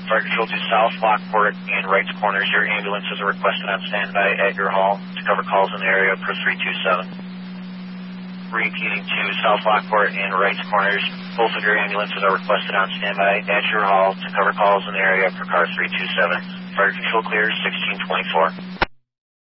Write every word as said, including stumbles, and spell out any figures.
Fire Control to South Lockport and Wrights Corners. Your ambulances are requested on standby at your hall to cover calls in the area per three two seven. Repeating to South Lockport and Wrights Corners. Both of your ambulances are requested on standby at your hall to cover calls in the area per car three two seven. Fire Control clears sixteen twenty-four.